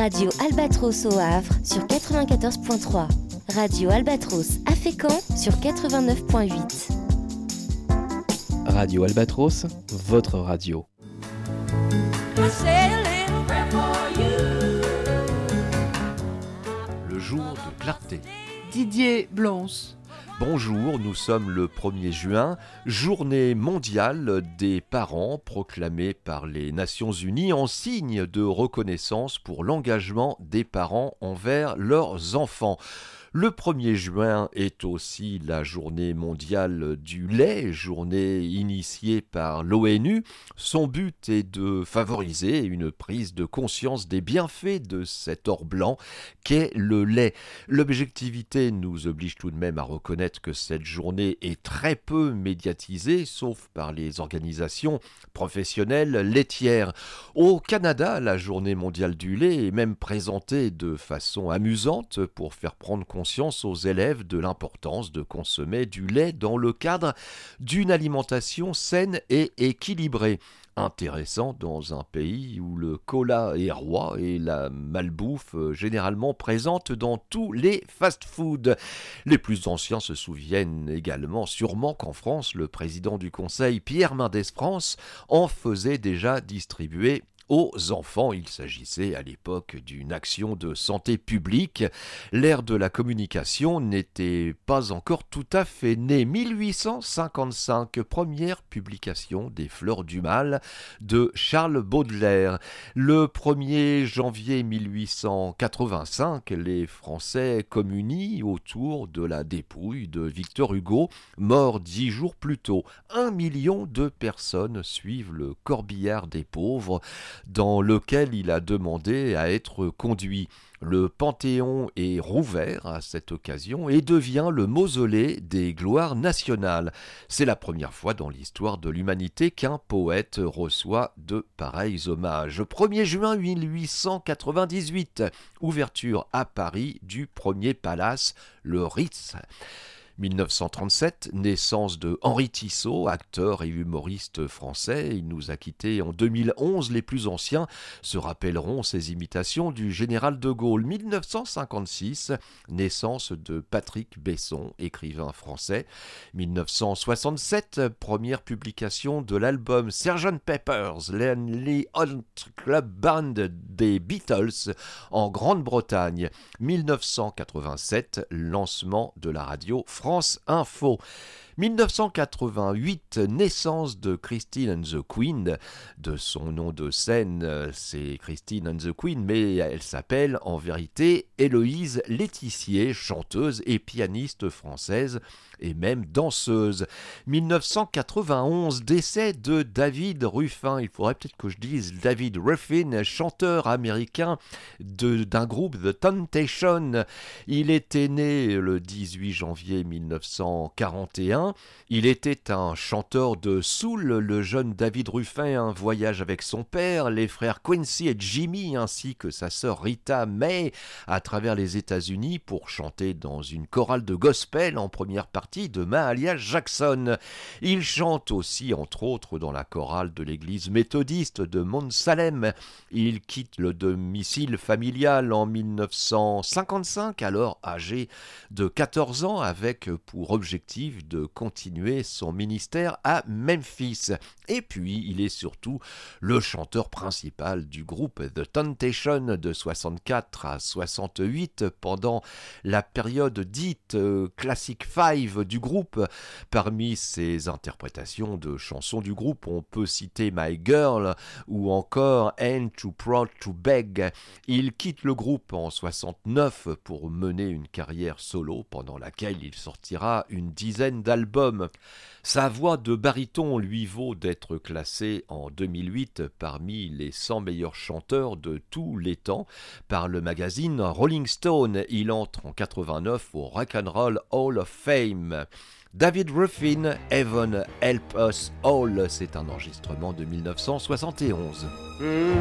Radio Albatros au Havre sur 94.3. Radio Albatros à Fécamp sur 89.8. Radio Albatros, votre radio. Le jour de clarté. Didier Blonce. Bonjour, nous sommes le 1er juin, journée mondiale des parents proclamée par les Nations Unies en signe de reconnaissance pour l'engagement des parents envers leurs enfants. Le 1er juin est aussi la journée mondiale du lait, journée initiée par l'ONU. Son but est de favoriser une prise de conscience des bienfaits de cet or blanc qu'est le lait. L'objectivité nous oblige tout de même à reconnaître que cette journée est très peu médiatisée, sauf par les organisations professionnelles laitières. Au Canada, la journée mondiale du lait est même présentée de façon amusante pour faire prendre conscience aux élèves de l'importance de consommer du lait dans le cadre d'une alimentation saine et équilibrée. Intéressant dans un pays où le cola est roi et la malbouffe généralement présente dans tous les fast-foods. Les plus anciens se souviennent également sûrement qu'en France, le président du Conseil, Pierre Mendès France, en faisait déjà distribuer aux enfants. Il s'agissait à l'époque d'une action de santé publique. L'ère de la communication n'était pas encore tout à fait née. 1855, première publication des Fleurs du Mal de Charles Baudelaire. Le 1er janvier 1885, les Français communient autour de la dépouille de Victor Hugo, mort 10 jours plus tôt. 1 million de personnes suivent le corbillard des pauvres, dans lequel il a demandé à être conduit. Le Panthéon est rouvert à cette occasion et devient le mausolée des gloires nationales. C'est la première fois dans l'histoire de l'humanité qu'un poète reçoit de pareils hommages. 1er juin 1898, ouverture à Paris du premier palace, le Ritz. 1937, naissance de Henri Tissot, acteur et humoriste français. Il nous a quittés en 2011. Les plus anciens se rappelleront ses imitations du général de Gaulle. 1956, naissance de Patrick Besson, écrivain français. 1967, première publication de l'album Sgt Pepper's Lonely Hearts Club Band des Beatles en Grande-Bretagne. 1987, lancement de la radio France Info. 1988, naissance de Christine and the Queen. De son nom de scène, c'est Christine and the Queen, mais elle s'appelle en vérité Héloïse Laetissier, chanteuse et pianiste française et même danseuse. 1991, décès de David Ruffin. Il faudrait peut-être que je dise David Ruffin, chanteur américain d'un groupe The Temptations. Il était né le 18 janvier 1941. Il était un chanteur de soul. Le jeune David Ruffin voyage avec son père, les frères Quincy et Jimmy, ainsi que sa sœur Rita May, à travers les États-Unis pour chanter dans une chorale de gospel en première partie de Mahalia Jackson. Il chante aussi, entre autres, dans la chorale de l'église méthodiste de Mount Salem. Il quitte le domicile familial en 1955, alors âgé de 14 ans, avec pour objectif de continuer son ministère à Memphis. Et puis, il est surtout le chanteur principal du groupe The Temptations de 64 à 68 pendant la période dite Classic Five du groupe. Parmi ses interprétations de chansons du groupe, on peut citer My Girl ou encore Ain't Too Proud to Beg. Il quitte le groupe en 69 pour mener une carrière solo pendant laquelle il sortira une dizaine d'albums. Sa voix de baryton lui vaut d'être classé en 2008 parmi les 100 meilleurs chanteurs de tous les temps par le magazine Rolling Stone. Il entre en 89 au Rock and Roll Hall of Fame. David Ruffin, Heaven Help Us All, c'est un enregistrement de 1971.